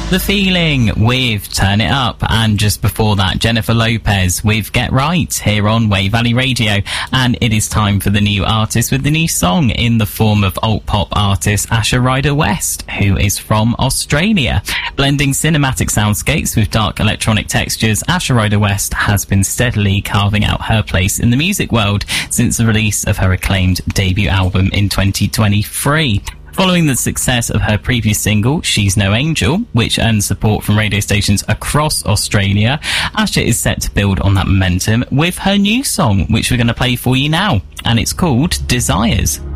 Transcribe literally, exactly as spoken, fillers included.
The Feeling with Turn It Up, and just before that, Jennifer Lopez with Get Right here on Wave Valley Radio. And it is time for the new artist with the new song in the form of alt pop artist Asher Ryder West, who is from Australia. Blending cinematic soundscapes with dark electronic textures, Asher Ryder West has been steadily carving out her place in the music world since the release of her acclaimed debut album in twenty twenty-three. Following the success of her previous single, She's No Angel, which earned support from radio stations across Australia, Asher is set to build on that momentum with her new song, which we're going to play for you now, and it's called Desires.